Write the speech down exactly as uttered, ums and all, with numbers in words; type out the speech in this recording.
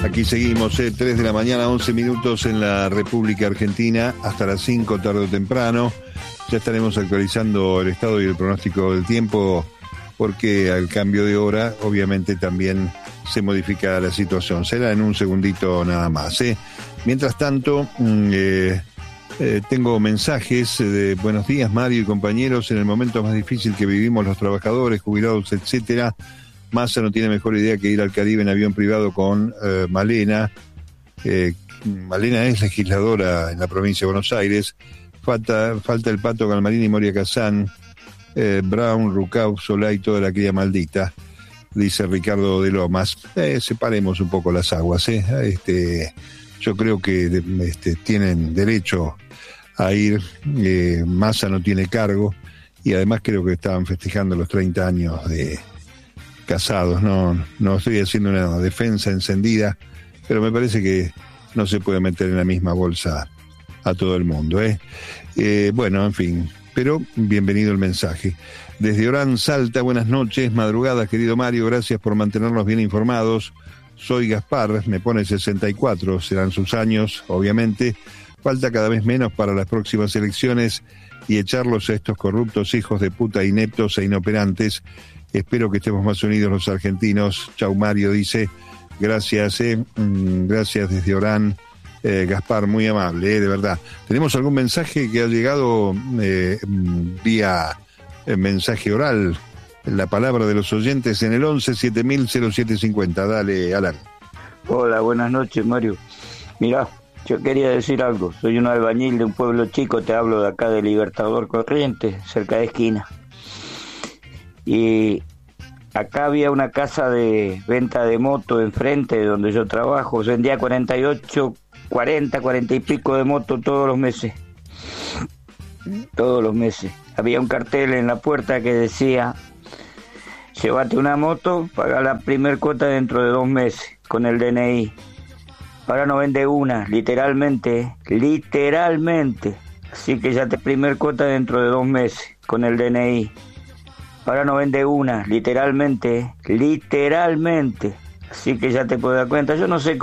Aquí seguimos, eh, tres de la mañana, once minutos en la República Argentina, hasta las cinco tarde o temprano. Ya estaremos actualizando el estado y el pronóstico del tiempo, porque al cambio de hora, obviamente también se modifica la situación. Será en un segundito nada más, ¿eh? Mientras tanto, eh, eh, tengo mensajes de buenos días, Mario y compañeros. En el momento más difícil que vivimos los trabajadores, jubilados, etcétera, Massa no tiene mejor idea que ir al Caribe en avión privado con eh, Malena. Eh, Malena es legisladora en la provincia de Buenos Aires. Falta, falta el Pato Galmarini y Moria Kazán, eh, Brown, Rucau, Solá y toda la cría maldita, dice Ricardo de Lomas. Eh, separemos un poco las aguas, ¿eh? Este, yo creo que este, tienen derecho a ir. eh, Massa no tiene cargo y además creo que estaban festejando los treinta años de casados. No, no estoy haciendo una defensa encendida, pero me parece que no se puede meter en la misma bolsa a todo el mundo, ¿eh? Eh, bueno, en fin, pero bienvenido el mensaje. Desde Orán, Salta, buenas noches, madrugadas, querido Mario, gracias por mantenernos bien informados. Soy Gaspar, me pone sesenta y cuatro, serán sus años, obviamente. Falta cada vez menos para las próximas elecciones y echarlos a estos corruptos hijos de puta, ineptos e inoperantes. Espero que estemos más unidos los argentinos. Chau, Mario, dice. Gracias, eh. Gracias desde Orán. Eh, Gaspar, muy amable, eh, de verdad. ¿Tenemos algún mensaje que ha llegado eh, vía eh, mensaje oral? La palabra de los oyentes en el once siete mil cero siete cincuenta. Dale, Alan. Hola, buenas noches, Mario. Mirá, yo quería decir algo. Soy un albañil de un pueblo chico, te hablo de acá de Libertador Corrientes, cerca de esquina. Y acá había una casa de venta de moto enfrente de donde yo trabajo. Vendía cuarenta y ocho, cuarenta, cuarenta y pico de moto todos los meses. Todos los meses. Había un cartel en la puerta que decía: llévate una moto, paga la primer cuota dentro de dos meses con el D N I. Ahora no vende una, literalmente, literalmente. Así que ya te primer cuota dentro de dos meses con el D N I. Ahora no vende una, literalmente, literalmente. Así que ya te puedes dar cuenta. Yo no sé cómo